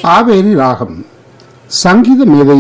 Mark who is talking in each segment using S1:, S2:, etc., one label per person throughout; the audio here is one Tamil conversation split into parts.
S1: ஆவேரி ராகம் சங்கீத மேதை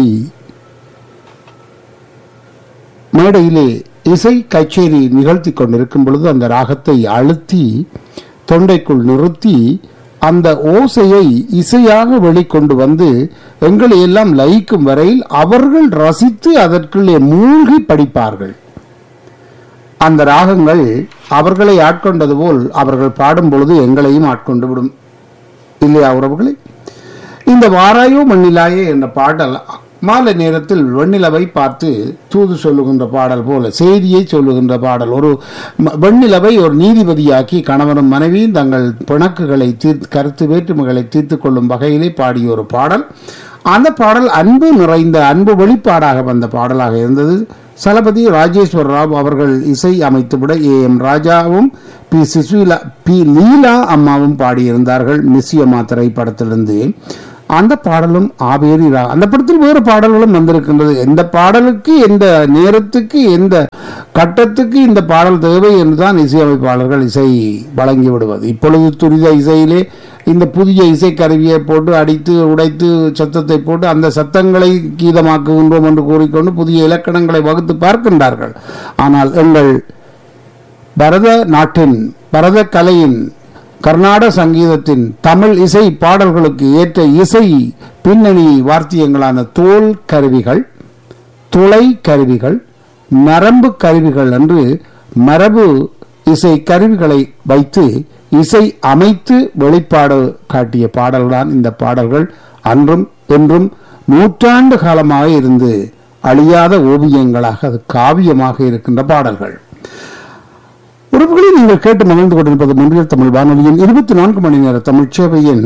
S1: மேடையிலே இசை கச்சேரி நிகழ்த்தி கொண்டிருக்கும் பொழுது அந்த ராகத்தை அழுத்தி தொண்டைக்குள் நிறுத்தி அந்த ஓசையை இசையாக வெளிக்கொண்டு வந்து எங்களை எல்லாம் லயிக்கும் வரையில் அவர்கள் ரசித்து அதற்குள்ளே மூழ்கி படிப்பார்கள். அந்த ராகங்கள் அவர்களை ஆட்கொண்டது போல் அவர்கள் பாடும் பொழுது எங்களையும் ஆட்கொண்டு விடும் இல்லையா உறவுகளை? இந்த வாராயோ மண்ணிலாயே என்ற பாடல் மாலை நேரத்தில் வெண்ணிலவை பார்த்து தூது சொல்லுகின்ற பாடல் போல செய்தியை சொல்லுகின்ற பாடல். ஒரு வெண்ணிலவை ஒரு நீதிபதியாக்கி கணவனும் மனைவியும் தங்கள் பிணக்குகளை கருத்து வேற்றுமைகளை தீர்த்து கொள்ளும் வகையிலே பாடிய ஒரு பாடல். அந்த பாடல் அன்பு நிறைந்த அன்பு வெளிப்பாடாக வந்த பாடலாக இருந்தது. சலபதி ராஜேஸ்வர ராவ் அவர்கள் இசை அமைத்துவிட AM ராஜாவும் பி லீலா அம்மாவும் பாடியிருந்தார்கள். மிஸ்யம்மா திரைப்படத்திலிருந்து அந்த பாடலும் ஆவேரி ராகம். அந்த படத்தில் வேறு பாடல்களும் வந்திருக்கின்றது. எந்த பாடலுக்கு எந்த நேரத்துக்கு எந்த கட்டத்துக்கு இந்த பாடல் தேவை என்றுதான் இசையமைப்பாளர்கள் இசை வழங்கி விடுவது. இப்பொழுது துரித இசையிலே இந்த புதிய இசை கருவியை போட்டு அடித்து உடைத்து சத்தத்தை போட்டு அந்த சத்தங்களை கீதமாக்குகின்றோம் என்று கூறிக்கொண்டு புதிய இலக்கணங்களை வகுத்து பார்க்கின்றார்கள். ஆனால் எங்கள் பரத நாட்டின் பரத கலையின் கர்நாடக சங்கீதத்தின் தமிழ் இசை பாடல்களுக்கு ஏற்ற இசை பின்னணி வார்த்தியங்களான தோல் கருவிகள், துளை கருவிகள், நரம்பு கருவிகள் என்று மரபு இசை கருவிகளை வைத்து இசை அமைத்து வெளிப்பாடு காட்டிய பாடல்தான் இந்த பாடல்கள். அன்றும் என்றும் நூற்றாண்டு காலமாக இருந்து அழியாத ஓவியங்களாக அது காவியமாக இருக்கின்ற பாடல்கள். உறவுகளை நீங்கள் கேட்டு மகிழ்ந்து கொண்டிருப்பது முன்றியல் தமிழ் வானொலியின் 24 மணி நேர தமிழ் சேவையின்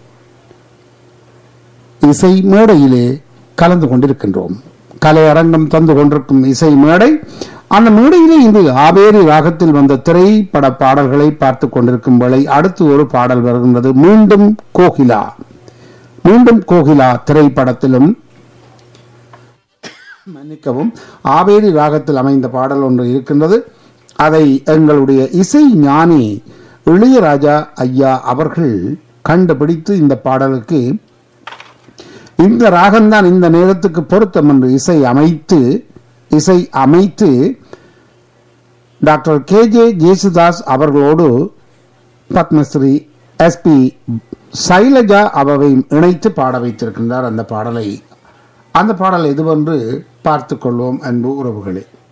S1: இசை மேடையிலே கலந்து கொண்டிருக்கின்றோம். கலை அரங்கம் தந்து கொண்டிருக்கும் இசை மேடை. அந்த மேடையிலே இன்று ஆவேரி ராகத்தில் வந்த திரைப்பட பாடல்களை பார்த்து கொண்டிருக்கும் வேளை அடுத்து ஒரு பாடல் வருகின்றது. மீண்டும் கோகிலா. மீண்டும் கோகிலா திரைப்படத்திலும் மன்னிக்கவும் ஆவேரி ராகத்தில் அமைந்த பாடல் ஒன்று இருக்கின்றது. அதை எங்களுடைய இசை ஞானி இளையராஜா ஐயா அவர்கள் கண்டுபிடித்து இந்த பாடலுக்கு இந்த ராகம்தான் இந்த நேரத்துக்கு பொருத்தம் என்று இசை அமைத்து டாக்டர் KJ ஜேசுதாஸ் அவர்களோடு பத்மஸ்ரீ SP சைலஜா அவரையும் இணைத்து பாட வைத்திருக்கின்றார். அந்த பாடலை எதுவென்று பார்த்துக் கொள்வோம் அன்பு உறவுகளே.